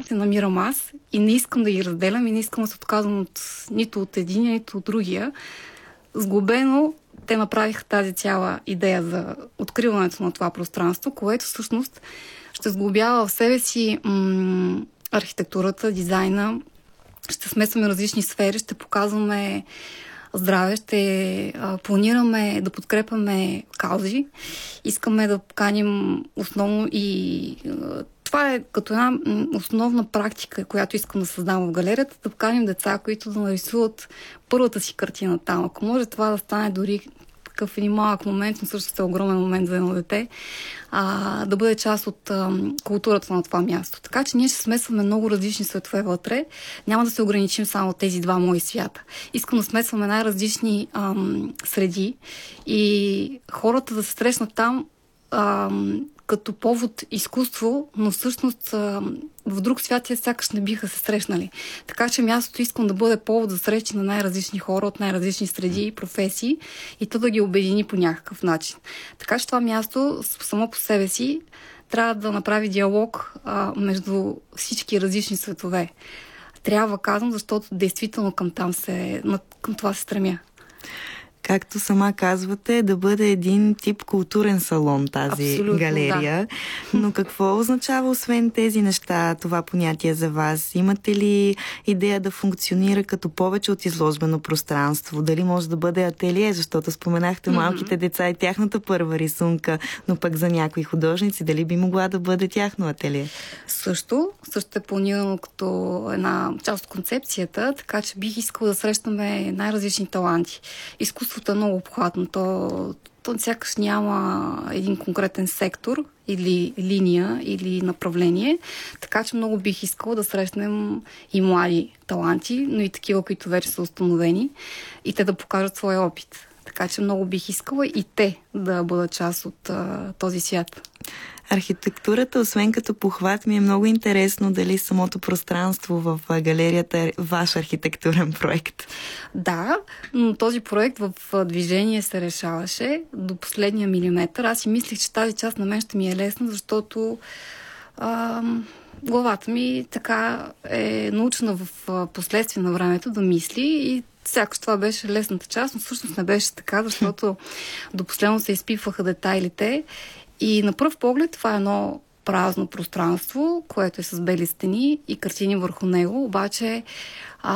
се намирам аз и не искам да ги разделям и не искам да се отказвам нито от единия, нито от другия. Сглобено те направиха тази цяла идея за откриването на това пространство, което всъщност ще сглобява в себе си архитектурата, дизайна, ще смесваме различни сфери, ще показваме здраве, ще планираме да подкрепяме каузи. Искаме да поканим основно и това е като една основна практика, която искам да създам в галерията, да поканим деца, които да нарисуват първата си картина там. Ако може това да стане дори такъв един малък момент, но също е огромен момент за едно дете, да бъде част от културата на това място. Така че ние ще смесваме много различни светове вътре. Няма да се ограничим само от тези два мои свята. Искам да смесваме най-различни среди и хората да се срещнат там като повод изкуство, но всъщност в друг свят те сякаш не биха се срещнали. Така че мястото искам да бъде повод за срещи на най-различни хора от най-различни среди и професии и то да ги обедини по някакъв начин. Така че това място само по себе си трябва да направи диалог между всички различни светове. Трябва, казвам, защото действително към това се стремя. Както сама казвате, да бъде един тип културен салон тази абсолютно, галерия. Да. Но какво означава освен тези неща, това понятие за вас? Имате ли идея да функционира като повече от изложбено пространство? Дали може да бъде ателие, защото споменахте малките деца и тяхната първа рисунка, но пък за някои художници, дали би могла да бъде тяхно ателие? Също е планирано като една част от концепцията, така че бих искала да срещаме най-различни таланти. Изкуството е много обхватно. То сякаш няма един конкретен сектор или линия или направление, така че много бих искала да срещнем и млади таланти, но и такива, които вече са установени и те да покажат своя опит. Така че много бих искала и те да бъдат част от този свят. Архитектурата, освен като похват, ми е много интересно дали самото пространство в галерията е ваш архитектурен проект. Да, но този проект в движение се решаваше до последния милиметър. Аз си мислих, че тази част на мен ще ми е лесна, защото главата ми така е научена в последствие на времето да мисли и сякаш това беше лесната част, но всъщност не беше така, защото до последно се изпипваха детайлите и на пръв поглед това е едно празно пространство, което е с бели стени и картини върху него, обаче